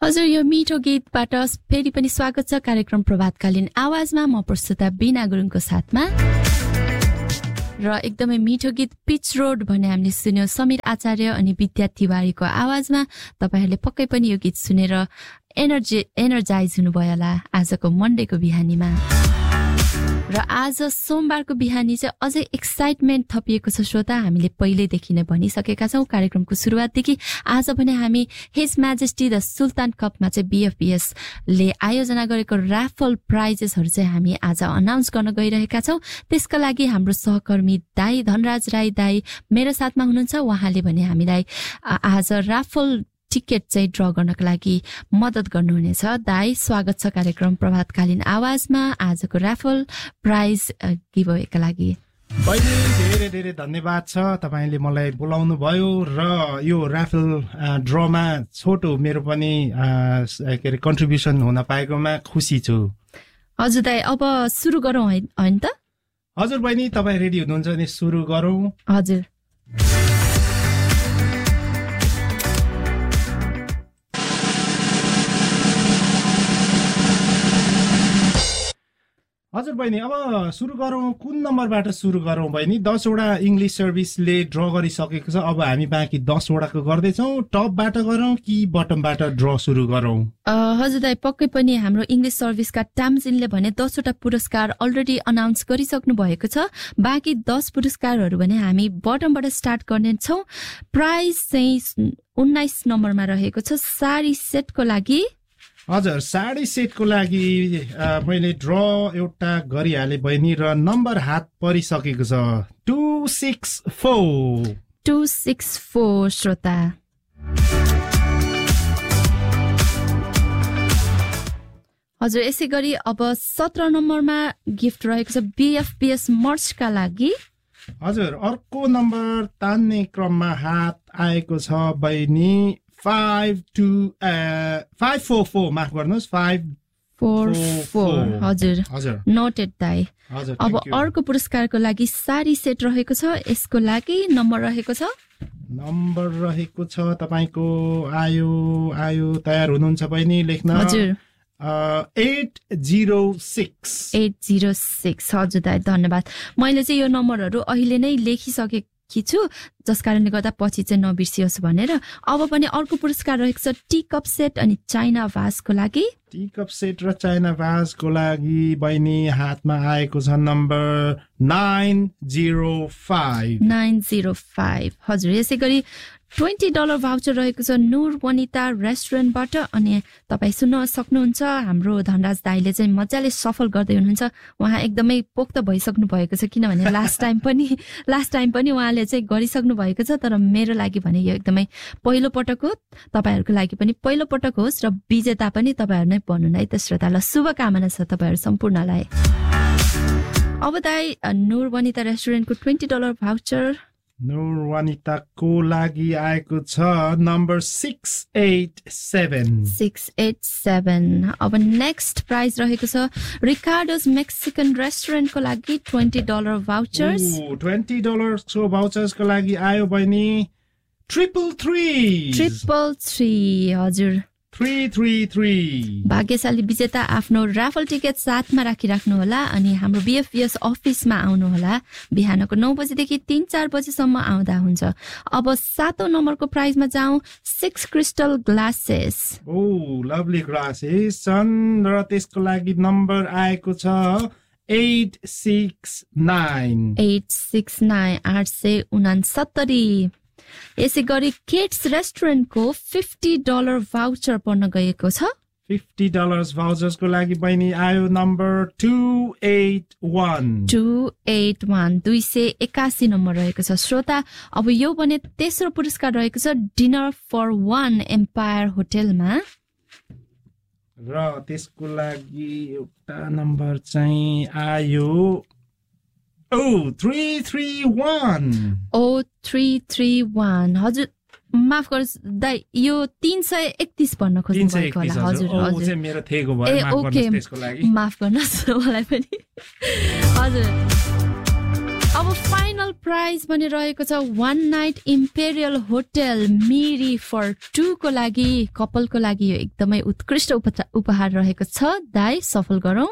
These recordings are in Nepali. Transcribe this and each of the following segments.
हजुर यो मिठो गीतबाट फेरि पनि स्वागत छ कार्यक्रम प्रभातकालीन आवाजमा म प्रस्तुता बिना गुरुङको साथमा र एकदमै मिठो गीत पिच रोड भन्ने हामीले सुन्यौं समीर आचार्य अनि विद्या तिवारीको आवाजमा तपाईहरुले पक्कै पनि यो गीत सुनेर एनर्जाइज हुनुभयो होला आजको मन्डेको बिहानीमा र आज सोमबारको बिहानी चाहिँ अझै एक्साइटमेन्ट थपिएको छ श्रोता हामीले पहिलेदेखि नै भनिसकेका छौं कार्यक्रमको सुरुवातदेखि आज भने हामी हिज म्याजेस्टी द सुल्तान कपमा चाहिँ बीएफपीएस ले आयोजना गरेको राफल प्राइजेसहरु चाहिँ हामी आज अनाउन्स गर्न गइरहेका छौं त्यसका लागि हाम्रो सहकर्मी दाइ धनराज राई दाइ मेरो साथमा हुनुहुन्छ उहाँले भने हामीलाई आज राफल टिकट चाहिँ ड्र गर्नको लागि मद्दत गर्नुहुनेछ दाइ स्वागत छ कार्यक्रम प्रभातकालीन आवाजमा आजको राफल प्राइज गिभअवेका लागि बहिनी धेरै धेरै धन्यवाद छ तपाईले मलाई बोलाउनु भयो र यो राफल ड्रमा छोटो मेरो पनि के रे कन्ट्रिब्युसन हुन पाएकोमा खुसी छु हजुर दाइ अब सुरु गरौँ हैन त हजुर बहिनी तपाई रेडी हुनुहुन्छ भने सुरु गरौँ हजुर हजुर बहिनी अब सुरु गरौँ कुन नम्बरबाट सुरु गरौँ बहिनी 10 वटा इंग्लिश सर्भिसले ड्र गरिसकेको छ अब हामी बाँकी 10 वटाको गर्दै छौं टपबाट गरौँ कि बटमबाट ड्र सुरु गरौँ हजुर दाइ पक्कै पनि हाम्रो इंग्लिश सर्भिसका टाम्जिनले भने 10 वटा पुरस्कार अलरेडी अनाउन्स गरिसक्नु भएको छ बाँकी 10 पुरस्कारहरू भने हामी बटमबाट स्टार्ट गर्ने छौं प्राइज चाहिँ 19 नम्बरमा रहेको छ साडी सेटको लागि हजुर साडी सेटको लागि मैले ड्र एउटा गरिहाले बहिनी र नम्बर हात परिसकेको छ 264 श्रोता हजुर यसै गरी अब 17 नम्बरमा गिफ्ट रहेको छ बीएफपीएस मर्चका लागि हजुर अर्को नम्बर तान्ने क्रममा हात आएको छ बहिनी 544 माफ गर्नुस् 544 हजुर नोटेड दाइ अब अर्को पुरस्कारको लागि साडी सेट रहेको छ यसको लागि नम्बर रहेको छ तपाईको आयो तयार हुनुहुन्छ बहिनी लेख्न हजुर 806 हजुर दाइ धन्यवाद मैले चाहिँ यो नम्बरहरू अहिले नै लेखिसकेको छु जसकारणले गर्दा पछि चाहिँ नबिर्सियोस् भनेर अब पनि अर्को पुरस्कार रहेको छ टी कप सेट अनि चाइना भासको लागि टी कप सेट र चाइना भासको लागि बहिनी हातमा आएको छ नम्बर 905 हजुर यसै गरी $20 भाउचर रहेको छ नूर वनिता रेस्टुरेन्टबाट अनि तपाई सुन्न सक्नुहुन्छ हाम्रो धनराज दाइले चाहिँ मजाले सफल गर्दै हुनुहुन्छ उहाँ एकदमै पोक्त भइसक्नु भएको छ किनभने लास्ट टाइम पनि उहाँले चाहिँ गरिसक्नु भएको छ तर मेरो लागि भने यो एकदमै पहिलो पटक हो तपाईहरुको लागि पनि पहिलो पटक होस् र विजेता पनि तपाईहरु नै बन्नु है त श्रोतालाई शुभकामना छ तपाईहरु सम्पूर्णलाई अब दाइ नूर वनिता रेस्टुरेन्टको $20 भाउचर नूर वनिताको लागि आएको छ नम्बर 687 अब नेक्स्ट प्राइज रहेको छ रिकार्डोस मेक्सिकन रेस्टुरेन्टको लागि $20 भाउचर्स $20 भाउचर्सको लागि आयो बहिनी 333 हजुर 333 भाग्यशाली विजेता आफ्नो राफल टिकट साथमा राखिराख्नु होला अनि हाम्रो बीएफपीएस अफिसमा आउनु होला बिहानको 9 बजेदेखि 3-4 बजेसम्म आउँदा हुन्छ अब 7औं नम्बरको प्राइजमा जाउँ 6 क्रिस्टल ग्लासेस लभली ग्लासेस छन् र त्यसको लागि नम्बर आएको छ 869 यसै गरी किड्स रेस्टुरेन्टको $50 भाउचर पर्न गएको छ $50 भाउचर्सको लागि बहिनी आयो नम्बर 281 नम्बर रहेको छ श्रोता अब यो भने तेस्रो पुरस्कार रहेको छ डिनर फर 1 एम्पायर होटलमा र त्यसको लागि एउटा नम्बर चाहिँ आयो 331 हजुर माफ गर्नुस् दाइ यो 331 भन्न खोज्नु भएको होला हजुर मेरो थेगो भयो माफ गर्नुस् त्यसको लागि माफ गर्नुस् मलाई पनि हजुर अब फाइनल प्राइज पनि रहेको छ 1 night imperial hotel Miri for 2 को लागि कपलको लागि यो एकदमै उत्कृष्ट उपहार रहेको छ। दाइ सफल गरौँ।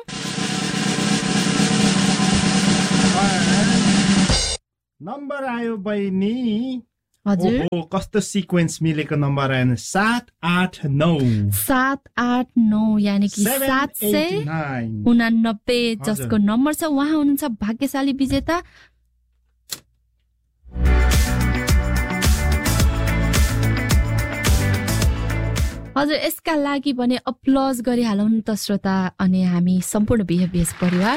नम्बर आयो बहिनी। हजुर कस्तो सिक्वेन्स मिलेको नम्बर आएन 789 789 यानी कि 789 जसको नम्बर छ उहाँ हुनुहुन्छ भाग्यशाली विजेता। हजुर यसका लागि भने अप्लज गरिहालौँ नि त श्रोता अनि हामी सम्पूर्ण बिहेबिएस परिवार।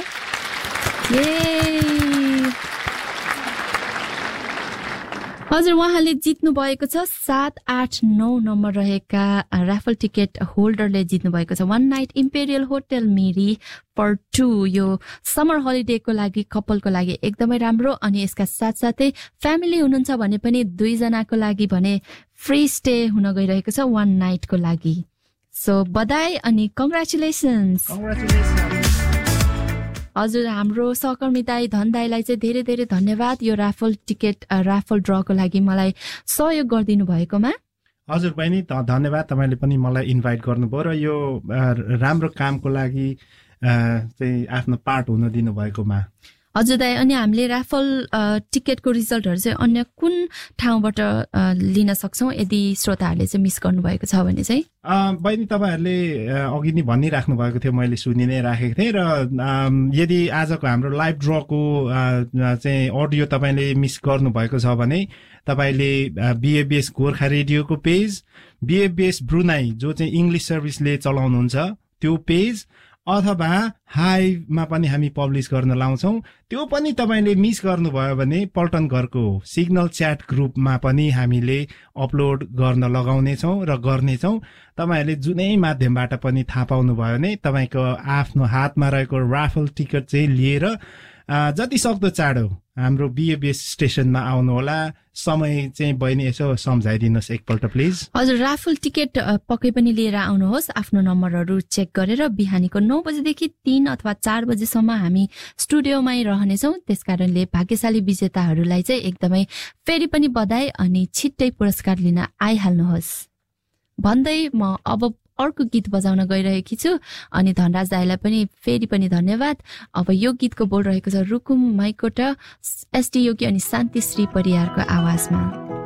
हजुर उहाँले जित्नु भएको छ 789 नम्बर रहेका राफल टिकट होल्डरले जित्नु भएको छ 1 night imperial hotel Miri for 2 यो समर हलिडेको लागि कपलको लागि एकदमै राम्रो। अनि यसका साथसाथै फ्यामिली हुनुहुन्छ भने पनि 2 जनाको लागि भने फ्री स्टे हुन गइरहेको छ 1 नाइटको लागि। सो बधाई अनि कङ्ग्रेचुलेसन्स। हजुर हाम्रो सहकर्मी दाई धन दाईलाई चाहिँ धेरै धेरै धन्यवाद यो राफल ड्रको लागि मलाई सहयोग गरिदिनु भएकोमा। हजुर बहिनी धन्यवाद तपाईले पनि मलाई इन्भाइट गर्नुभयो र यो राम्रो कामको लागि चाहिँ आफ्नो पार्ट हुन दिनु भएकोमा। हजुर दाइ अनि हामीले राफल टिकटको रिजल्टहरू चाहिँ अन्य कुन ठाउँबाट लिन सक्छौँ यदि श्रोताहरूले चाहिँ मिस गर्नुभएको छ भने चाहिँ? बहिनी तपाईहरूले अघि नै भनिराख्नु भएको थियो मैले सुनि नै राखेको थिएँ र यदि आजको हाम्रो लाइभ ड्रको चाहिँ अडियो तपाईँले मिस गर्नुभएको छ भने तपाईँले बिएबिएस गोर्खा रेडियोको पेज बिएबिएस ब्रुनाई जो चाहिँ इङ्ग्लिस सर्भिसले चलाउनुहुन्छ त्यो पेज अथवा हाइमा पनि हामी पब्लिस गर्न लाउँछौँ। त्यो पनि तपाईँले मिस गर्नुभयो भने पल्टन घरको सिग्नल च्याट ग्रुपमा पनि हामीले अपलोड गर्न लगाउनेछौँ र गर्नेछौँ। तपाईँहरूले जुनै माध्यमबाट पनि थाहा पाउनुभयो भने तपाईँको आफ्नो हातमा रहेको राफल टिकट चाहिँ लिएर जति सक्दो चाँडो हाम्रो बिएबिएस स्टेसनमा आउनुहोला। समय चाहिँ बहिनी यसो सम्झाइदिनुहोस् एकपल्ट प्लिज। हजुर राफल टिकट पक्कै पनि लिएर आउनुहोस्। आफ्नो नम्बरहरू चेक गरेर बिहानीको 9 बजेदेखि 3 अथवा 4 बजेसम्म हामी स्टुडियोमै रहनेछौँ। त्यसकारणले भाग्यशाली विजेताहरूलाई चाहिँ एकदमै फेरि पनि बधाई अनि छिट्टै पुरस्कार लिन आइहाल्नुहोस् भन्दै म अब अर्को गीत बजाउन गइरहेकी छु अनि धनराज दाईलाई पनि फेरि पनि धन्यवाद। अब यो गीतको बोल रहेको छ रुकुम माइकोट एसटी योगी अनि शान्तिश्री परियारको आवाजमा।